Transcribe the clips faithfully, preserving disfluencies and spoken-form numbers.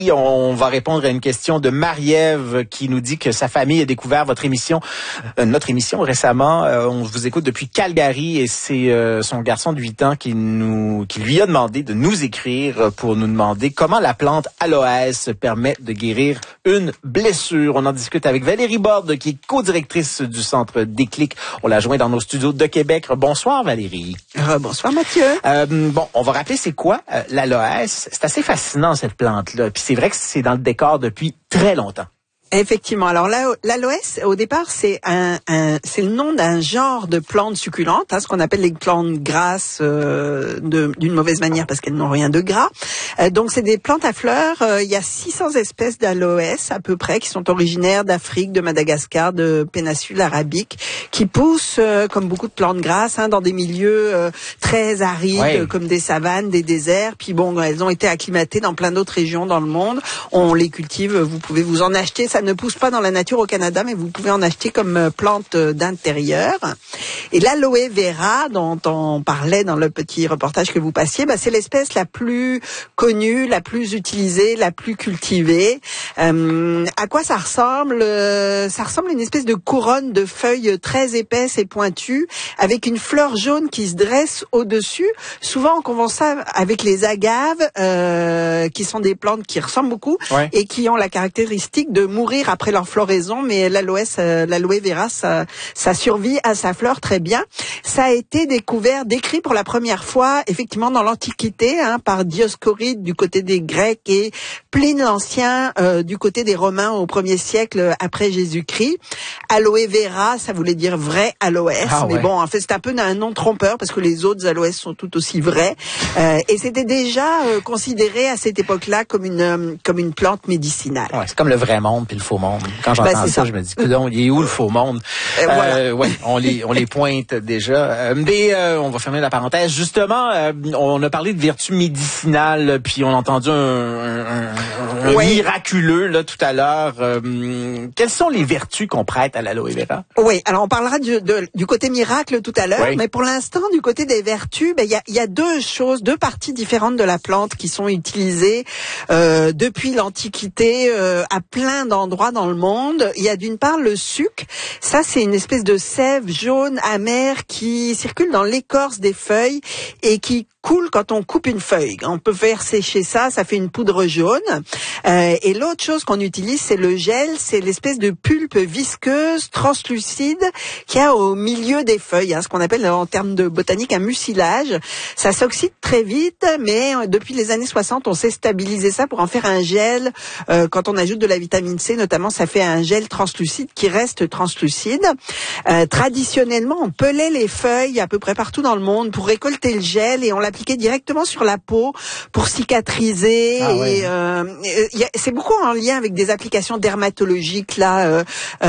On va répondre à une question de Marie-Ève qui nous dit que sa famille a découvert votre émission, euh, notre émission récemment. Euh, on vous écoute depuis Calgary et c'est euh, son garçon de huit ans qui nous, qui lui a demandé de nous écrire pour nous demander comment la plante aloès permet de guérir une blessure. On en discute avec Valérie Borde qui est co-directrice du Centre Déclic. On l'a joint dans nos studios de Québec. Bonsoir Valérie. Euh, bonsoir Mathieu. Euh, bon, on va rappeler c'est quoi euh, l'aloès. C'est assez fascinant cette plante-là. Puis c'est vrai que c'est dans le décor depuis très longtemps. Effectivement. Alors l'aloès, au départ, c'est un, un c'est le nom d'un genre de plantes succulentes, hein, ce qu'on appelle les plantes grasses euh, de, d'une mauvaise manière parce qu'elles n'ont rien de gras. Euh, donc c'est des plantes à fleurs. Euh, il y a six cents espèces d'aloès à peu près qui sont originaires d'Afrique, de Madagascar, de péninsule arabique, qui poussent euh, comme beaucoup de plantes grasses hein, dans des milieux euh, très arides, ouais. Comme des savanes, des déserts. Puis bon, elles ont été acclimatées dans plein d'autres régions dans le monde. On les cultive. Vous pouvez vous en acheter. Ça ne pousse pas dans la nature au Canada, mais vous pouvez en acheter comme plante d'intérieur. Et l'aloe vera, dont on parlait dans le petit reportage que vous passiez, bah, c'est l'espèce la plus connue, la plus utilisée, la plus cultivée. Euh, à quoi ça ressemble ? Ça ressemble à une espèce de couronne de feuilles très épaisses et pointues, avec une fleur jaune qui se dresse au-dessus. Souvent, on confond ça avec les agaves, euh, qui sont des plantes qui ressemblent beaucoup, ouais. Et qui ont la caractéristique de mourir après leur floraison, mais l'aloès, euh, l'aloe vera, ça, ça survit à sa fleur très bien. Ça a été découvert, décrit pour la première fois, effectivement, dans l'Antiquité, hein, par Dioscoride du côté des Grecs et Pline l'Ancien euh, du côté des Romains au premier siècle après Jésus-Christ. Aloe vera, ça voulait dire vrai aloès, ah, mais ouais. Bon, en fait, c'est un peu un nom trompeur parce que les autres aloès sont tout aussi vrais. Euh, et c'était déjà euh, considéré à cette époque-là comme une euh, comme une plante médicinale. Ouais, c'est comme le vrai monde puis le faux monde. Quand j'entends ben, ça, ça, je me dis, coudonc, il est où le faux monde? Euh, voilà. euh, ouais, on les, on les pointe déjà. Euh, mais euh, on va fermer la parenthèse. Justement, euh, on a parlé de vertus médicinales, puis on a entendu un, un, un, un ouais. miraculeux là tout à l'heure. Euh, quelles sont les vertus qu'on prête à l'aloe vera? Oui, alors on parlera du, de, du côté miracle tout à l'heure, oui. Mais pour l'instant, du côté des vertus, ben il y a, y a deux choses, deux parties différentes de la plante qui sont utilisées euh, depuis l'Antiquité euh, à plein d'endroits dans le monde. Il y a d'une part le suc. Ça, c'est une espèce de sève jaune amère qui circule dans l'écorce des feuilles et qui coule quand on coupe une feuille. On peut faire sécher ça, ça fait une poudre jaune. Euh, et l'autre chose qu'on utilise, c'est le gel. C'est l'espèce de pulpe visqueuse, translucide, qu'il y a au milieu des feuilles, hein, ce qu'on appelle en termes de botanique un mucilage. Ça s'oxyde très vite, mais depuis les années soixante, on sait stabiliser ça pour en faire un gel. Euh, quand on ajoute de la vitamine C, notamment, ça fait un gel translucide qui reste translucide. Euh, traditionnellement, on pelait les feuilles à peu près partout dans le monde pour récolter le gel et on l'appliquait directement sur la peau pour cicatriser. Ah, et ouais. euh, y a, c'est beaucoup en lien avec des applications dermatologiques là, euh,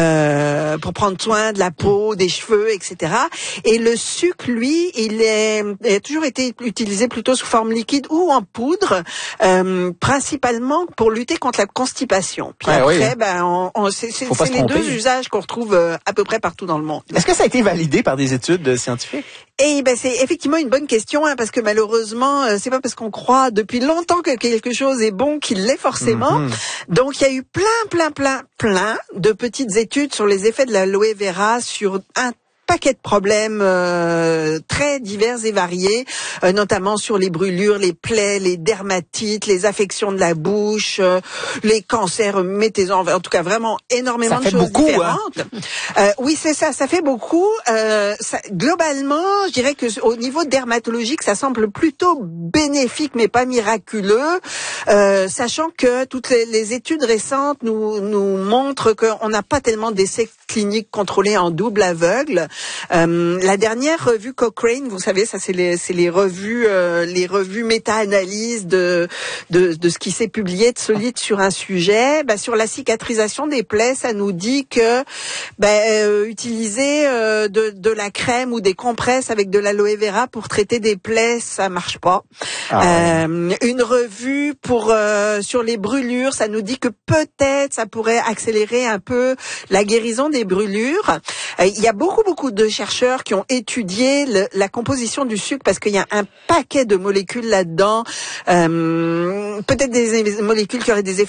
euh, pour prendre soin de la peau, des cheveux, et cetera. Et le suc, lui, il, est, il a toujours été utilisé plutôt sous forme liquide ou en poudre, euh, principalement pour lutter contre la constipation. Puis ah, après, oui. ben, on, on, c'est, c'est, c'est les deux usages qu'on retrouve euh, à peu près partout dans le monde. Est-ce que ça a été validé par des études euh, scientifiques? Et ben c'est effectivement une bonne question, hein, parce que malheureusement, euh, c'est pas parce qu'on croit depuis longtemps que quelque chose est bon qu'il l'est forcément. Mm-hmm. Donc il y a eu plein, plein, plein, plein de petites études sur les effets de l'aloe vera sur un paquet de problèmes euh, très divers et variés, euh, notamment sur les brûlures, les plaies, les dermatites, les affections de la bouche, euh, les cancers, mettez-en, en tout cas vraiment énormément de choses beaucoup, différentes. Hein. Euh, oui, c'est ça, ça fait beaucoup. Euh, ça, globalement, je dirais que au niveau dermatologique, ça semble plutôt bénéfique, mais pas miraculeux, euh, sachant que toutes les, les études récentes nous, nous montrent qu'on n'a pas tellement d'essais cliniques contrôlés en double aveugle. Euh, la dernière revue Cochrane, vous savez, ça c'est les, c'est les revues, euh, les revues méta-analyses de, de, de ce qui s'est publié de solide sur un sujet. Bah, sur la cicatrisation des plaies, ça nous dit que bah, euh, utiliser euh, de, de la crème ou des compresses avec de l'aloe vera pour traiter des plaies, ça marche pas. Ah, euh, ouais. Une revue pour euh, sur les brûlures, ça nous dit que peut-être ça pourrait accélérer un peu la guérison des brûlures. Euh, il y a beaucoup beaucoup de chercheurs qui ont étudié le, la composition du sucre parce qu'il y a un paquet de molécules là-dedans. Euh, peut-être des, des molécules qui auraient des effets